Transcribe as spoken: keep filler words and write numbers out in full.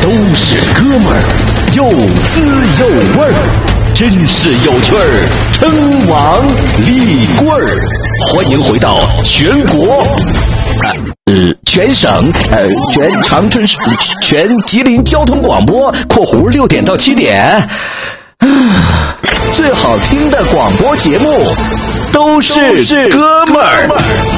都是哥们儿，有滋有味儿，真是有趣儿，称王立棍儿。欢迎回到全国，呃，全省，呃，全长春市，全吉林交通广播（括弧六点到七点）啊，最好听的广播节目都是哥们儿。